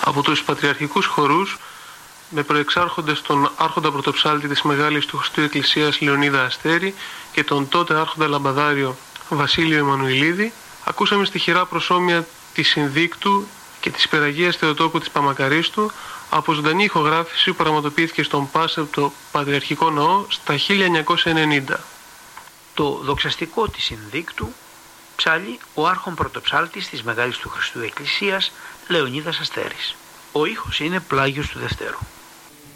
Από τους πατριαρχικούς χορούς, με προεξάρχοντες τον άρχοντα πρωτοψάλτη της Μεγάλης του Χριστού Εκκλησίας Λεωνίδα Αστέρη και τον τότε άρχοντα λαμπαδάριο Βασίλειο Εμμανουηλίδη, ακούσαμε στη χειρά προσώμια της Συνδίκτου και της Υπεραγίας Θεοτόκου της Παμακαρίστου από ζωντανή ηχογράφηση που πραγματοποιήθηκε στον Πάσεπτο Πατριαρχικό Ναό στα 1990. Το δοξαστικό της Συνδίκτου ψάλλει ο άρχον πρωτοψάλτης της Μεγάλης του Χριστού Εκκλησίας Λεωνίδας Αστέρης. Ο ήχος είναι πλάγιος του Δευτέρου.